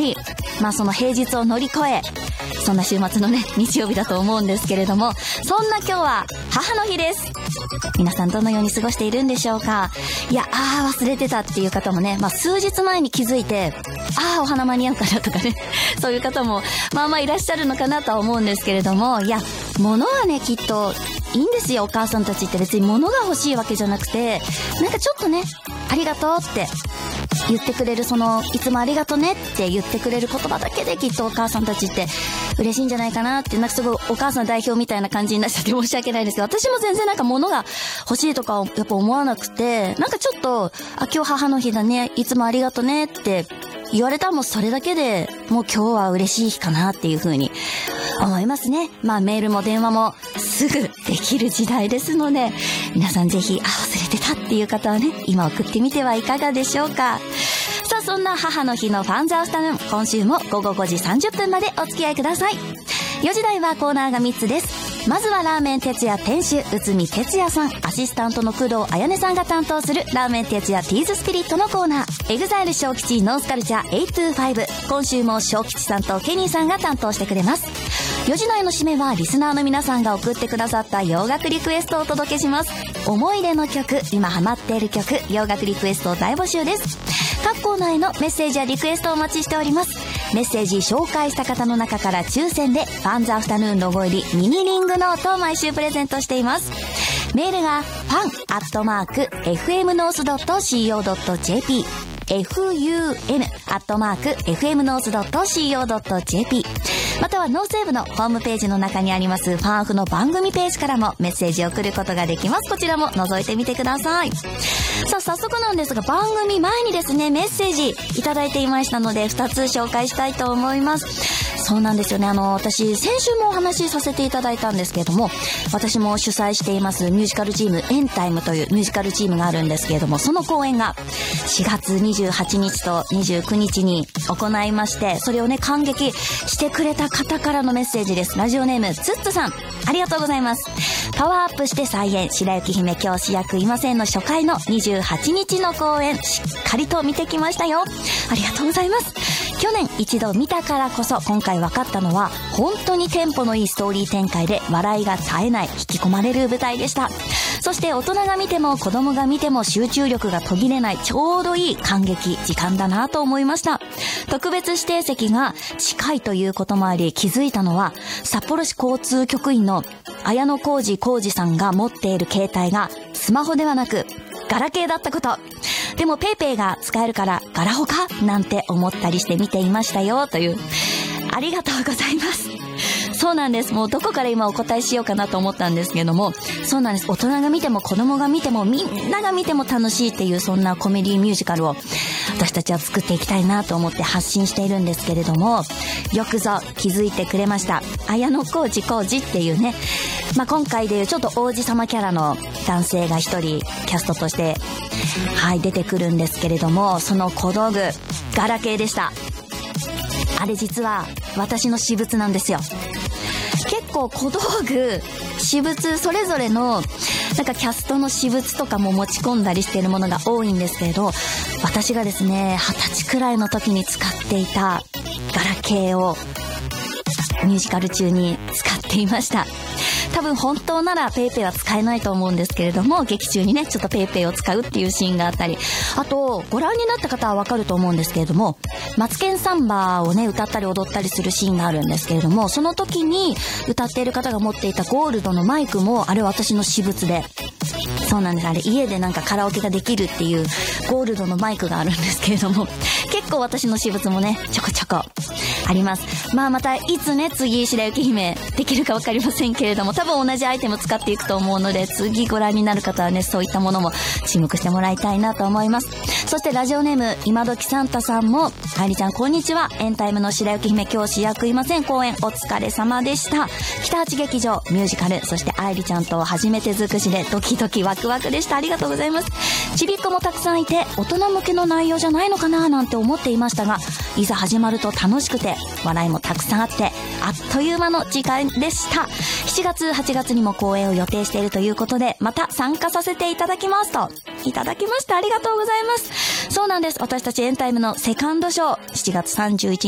り、その平日を乗り越え、そんな週末のね、日曜日だと思うんですけれども、そんな今日は母の日です。皆さんどのように過ごしているんでしょうか。いや、忘れてたっていう方もね、数日前に気づいて、お花間に合うかなとかね、そういう方もいらっしゃるのかなとは思うんですけれども、いや、物はね、きっといいんですよ。お母さんたちって別に物が欲しいわけじゃなくて、なんかちょっとね、ありがとうって言ってくれる、いつもありがとねって言ってくれる言葉だけできっとお母さんたちって嬉しいんじゃないかなって、なんかすごいお母さん代表みたいな感じになっちゃって申し訳ないですけど、私も全然なんか物が欲しいとかやっぱ思わなくて、なんかちょっと、今日母の日だね、いつもありがとねって言われたらもうそれだけでもう今日は嬉しい日かなっていう風に思いますね。メールも電話もすぐできる時代ですので、皆さんぜひ忘れてたっていう方はね、今送ってみてはいかがでしょうか。さあ、そんな母の日のファンズアフタヌーン、今週も午後5時30分までお付き合いください。4時台はコーナーが3つです。まずはラーメン哲也店主内海哲也さん、アシスタントの工藤彩音さんが担当するラーメン哲也ティーズスピリットのコーナー、エグザイル小吉ノースカルチャー825、今週も小吉さんとケニーさんが担当してくれます。4時台の締めはリスナーの皆さんが送ってくださった洋楽リクエストをお届けします。思い出の曲、今ハマっている曲、洋楽リクエストを大募集です。各コーナーへのメッセージやリクエストをお待ちしております。メッセージ紹介した方の中から抽選でファンズアフタヌーンロゴ入りミニリングノートを毎週プレゼントしています。メールがfan@fmnorth.co.jp fun@fmnorth.co.jp またはノーセーブのホームページの中にありますファンフの番組ページからもメッセージを送ることができます。こちらも覗いてみてください。さあ、早速なんですが、番組前にですね、メッセージいただいていましたので2つ紹介したいと思います。そうなんですよね。私先週もお話しさせていただいたんですけれども、私も主催していますミュージカルチームエンタイムというミュージカルチームがあるんですけれども、その公演が4月28日と29日に行いまして、それをね、感激してくれた方からのメッセージです。ラジオネームツッツさん、ありがとうございます。パワーアップして再演、白雪姫教師役いませんの初回の28日の公演、しっかりと見てきましたよ。ありがとうございます。去年一度見たからこそ今回分かったのは、本当にテンポのいいストーリー展開で笑いが絶えない、引き込まれる舞台でした。そして大人が見ても子供が見ても集中力が途切れない、ちょうどいい感激時間だなと思いました。特別指定席が近いということもあり、気づいたのは札幌市交通局員の綾野浩二さんが持っている携帯がスマホではなくガラケーだったこと。でもペイペイが使えるからガラホかなんて思ったりして見ていましたよ、という。ありがとうございます。そうなんです。もうどこから今お答えしようかなと思ったんですけども、そうなんです。大人が見ても子供が見てもみんなが見ても楽しいっていう、そんなコメディミュージカルを私たちは作っていきたいなと思って発信しているんですけれども、よくぞ気づいてくれました。綾野浩二っていうね、今回でいうちょっと王子様キャラの男性が一人キャストとして出てくるんですけれども、その小道具ガラケーでした。あれ実は私の私物なんですよ。結構小道具、私物それぞれのなんかキャストの私物とかも持ち込んだりしているものが多いんですけれど、私がですね、20歳くらいの時に使っていたガラケーをミュージカル中に使っていました。多分本当ならペイペイは使えないと思うんですけれども、劇中にねちょっとペイペイを使うっていうシーンがあったり、あとご覧になった方はわかると思うんですけれども、マツケンサンバをね歌ったり踊ったりするシーンがあるんですけれども、その時に歌っている方が持っていたゴールドのマイクもあれは私の私物で、そうなんです。あれ家でなんかカラオケができるっていうゴールドのマイクがあるんですけれども、結構私の私物もねちょこちょこあります。またいつね次白雪姫できるかわかりませんけれども、多分同じアイテム使っていくと思うので、次ご覧になる方はねそういったものも注目してもらいたいなと思います。そしてラジオネーム今時サンタさんも、愛理ちゃんこんにちは、エンタイムの白雪姫教師役いません公演お疲れ様でした。北八劇場ミュージカル、そして愛理ちゃんと初めて尽くしでドキドキワクワクでした。ありがとうございます。ちびっこもたくさんいて大人向けの内容じゃないのかななんて思っていましたが、いざ始まると楽しくて笑いもたくさんあってあっという間の時間でした。7月8月にも公演を予定しているということで、また参加させていただきますといただきました。ありがとうございます。そうなんです。私たちエンタイムのセカンドショー7月31